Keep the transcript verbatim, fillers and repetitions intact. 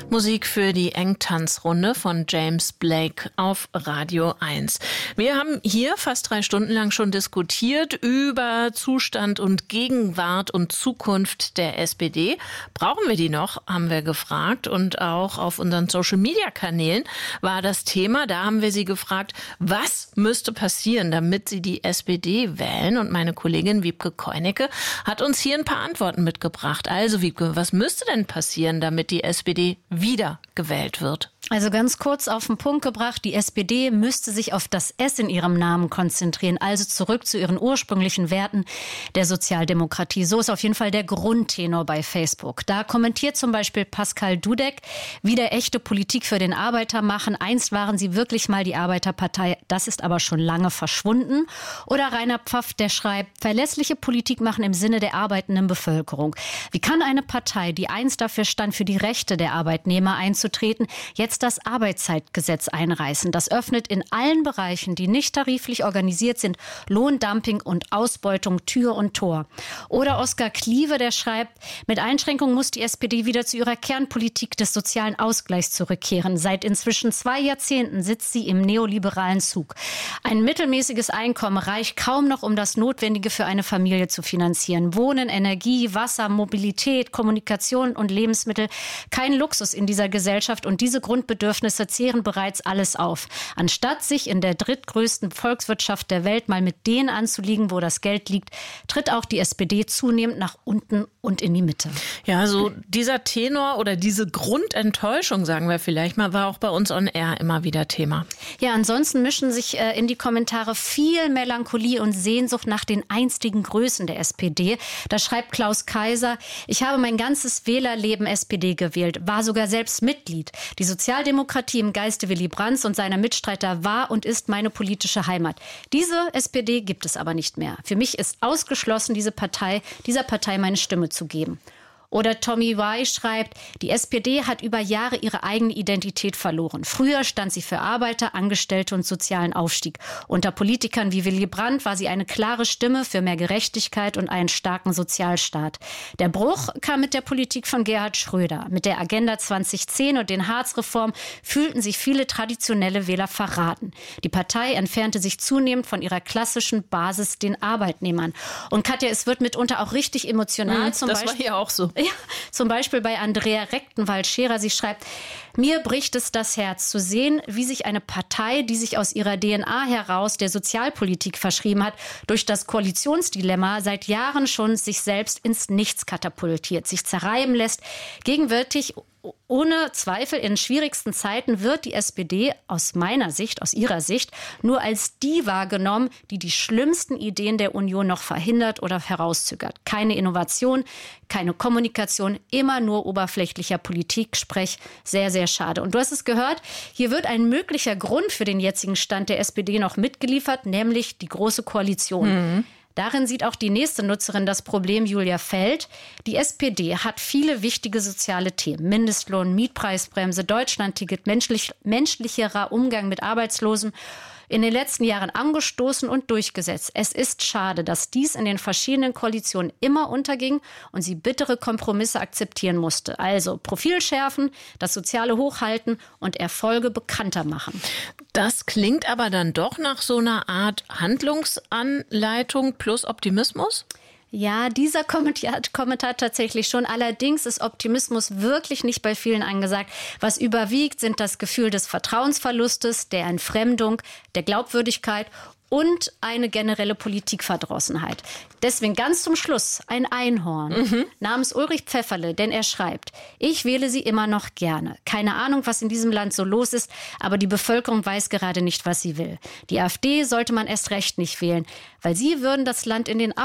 Musik für die Engtanzrunde von James Blake auf Radio eins. Wir haben hier fast drei Stunden lang schon diskutiert über Zustand und Gegenwart und Zukunft der S P D. Brauchen wir die noch, haben wir gefragt. Und auch auf unseren Social-Media-Kanälen war das Thema. Da haben wir sie gefragt, was müsste passieren, damit sie die S P D wählen? Und meine Kollegin Wiebke Koinecke hat uns hier ein paar Antworten mitgebracht. Also Wiebke, was müsste denn passieren, damit die S P D wieder gewählt wird? Also ganz kurz auf den Punkt gebracht, die S P D müsste sich auf das S in ihrem Namen konzentrieren, also zurück zu ihren ursprünglichen Werten der Sozialdemokratie. So ist auf jeden Fall der Grundtenor bei Facebook. Da kommentiert zum Beispiel Pascal Dudek, wieder echte Politik für den Arbeiter machen. Einst waren sie wirklich mal die Arbeiterpartei, das ist aber schon lange verschwunden. Oder Rainer Pfaff, der schreibt, verlässliche Politik machen im Sinne der arbeitenden Bevölkerung. Wie kann eine Partei, die einst dafür stand, für die Rechte der Arbeitnehmer einzutreten, jetzt das Arbeitszeitgesetz einreißen? Das öffnet in allen Bereichen, die nicht tariflich organisiert sind, Lohndumping und Ausbeutung Tür und Tor. Oder Oskar Kliewe, der schreibt, mit Einschränkungen muss die S P D wieder zu ihrer Kernpolitik des sozialen Ausgleichs zurückkehren. Seit inzwischen zwei Jahrzehnten sitzt sie im neoliberalen Zug. Ein mittelmäßiges Einkommen reicht kaum noch, um das Notwendige für eine Familie zu finanzieren. Wohnen, Energie, Wasser, Mobilität, Kommunikation und Lebensmittel. Kein Luxus in dieser Gesellschaft, und diese Grundbedürfnisse zehren bereits alles auf. Anstatt sich in der drittgrößten Volkswirtschaft der Welt mal mit denen anzuliegen, wo das Geld liegt, tritt auch die S P D zunehmend nach unten und in die Mitte. Ja, so dieser Tenor oder diese Grundenttäuschung, sagen wir vielleicht mal, war auch bei uns on air immer wieder Thema. Ja, ansonsten mischen sich äh, in die Kommentare viel Melancholie und Sehnsucht nach den einstigen Größen der S P D. Da schreibt Klaus Kaiser, ich habe mein ganzes Wählerleben S P D gewählt, war sogar selbst Mitglied. Die Sozialdemokratie im Geiste Willy Brandts und seiner Mitstreiter war und ist meine politische Heimat. Diese S P D gibt es aber nicht mehr. Für mich ist ausgeschlossen, diese Partei, dieser Partei meine Stimme zu geben. Oder Tommy Y schreibt, die S P D hat über Jahre ihre eigene Identität verloren. Früher stand sie für Arbeiter, Angestellte und sozialen Aufstieg. Unter Politikern wie Willy Brandt war sie eine klare Stimme für mehr Gerechtigkeit und einen starken Sozialstaat. Der Bruch kam mit der Politik von Gerhard Schröder. Mit der Agenda zwanzig zehn und den Hartz-Reformen fühlten sich viele traditionelle Wähler verraten. Die Partei entfernte sich zunehmend von ihrer klassischen Basis, den Arbeitnehmern. Und Katja, es wird mitunter auch richtig emotional. Mhm, zum das Beispiel, war hier auch so. Ja, zum Beispiel bei Andrea Rechtenwald-Scherer. Sie schreibt, mir bricht es das Herz zu sehen, wie sich eine Partei, die sich aus ihrer D N A heraus der Sozialpolitik verschrieben hat, durch das Koalitionsdilemma seit Jahren schon sich selbst ins Nichts katapultiert, sich zerreiben lässt. Gegenwärtig ohne Zweifel in schwierigsten Zeiten wird die S P D aus meiner Sicht, aus ihrer Sicht, nur als die wahrgenommen, die die schlimmsten Ideen der Union noch verhindert oder herauszögert. Keine Innovation, keine Kommunikation, immer nur oberflächlicher Politik-Sprech. Sehr, sehr schade. Und du hast es gehört, hier wird ein möglicher Grund für den jetzigen Stand der S P D noch mitgeliefert, nämlich die Große Koalition. Mhm. Darin sieht auch die nächste Nutzerin das Problem, Julia Feld. Die S P D hat viele wichtige soziale Themen. Mindestlohn, Mietpreisbremse, Deutschlandticket, menschlich, menschlicherer Umgang mit Arbeitslosen in den letzten Jahren angestoßen und durchgesetzt. Es ist schade, dass dies in den verschiedenen Koalitionen immer unterging und sie bittere Kompromisse akzeptieren musste. Also Profil schärfen, das Soziale hochhalten und Erfolge bekannter machen. Das klingt aber dann doch nach so einer Art Handlungsanleitung plus Optimismus? Ja, dieser Kommentar, Kommentar tatsächlich schon. Allerdings ist Optimismus wirklich nicht bei vielen angesagt. Was überwiegt, sind das Gefühl des Vertrauensverlustes, der Entfremdung, der Glaubwürdigkeit und eine generelle Politikverdrossenheit. Deswegen ganz zum Schluss ein Einhorn mhm. namens Ulrich Pfefferle, denn er schreibt, ich wähle sie immer noch gerne. Keine Ahnung, was in diesem Land so los ist, aber die Bevölkerung weiß gerade nicht, was sie will. Die AfD sollte man erst recht nicht wählen, weil sie würden das Land in den